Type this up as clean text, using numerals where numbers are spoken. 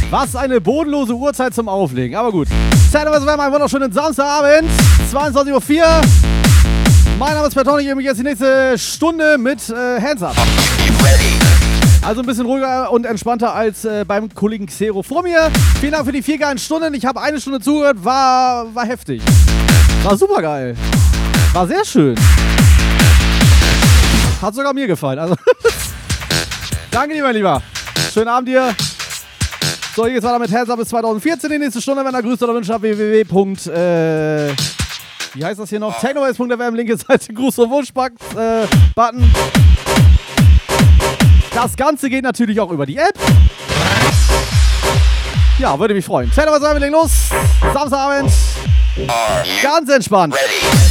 Was eine bodenlose Uhrzeit zum Auflegen. Aber gut. Zeitweise werden wir einen wunderschönen Samstagabend. 22:04 Uhr. Mein Name ist Bertoni. Ich gebe mich jetzt die nächste Stunde mit Hands Up. Also ein bisschen ruhiger und entspannter als beim Kollegen Xero vor mir. Vielen Dank für die 4 geilen Stunden. Ich habe eine Stunde zugehört. War heftig. War super geil. War sehr schön. Hat sogar mir gefallen. Also danke dir, mein Lieber. Schönen Abend dir. So, hier geht's weiter mit Hands Up bis 2014. Die nächste Stunde, wenn ihr Grüße oder Wünsche habt, www. Wie heißt das hier noch? Technowaves.fm, linke Seite, Gruß- und Wunsch-Button. Das Ganze geht natürlich auch über die App. Ja, würde mich freuen. Technowaves, wir legen los. Samstagabend. Ganz entspannt. Ready.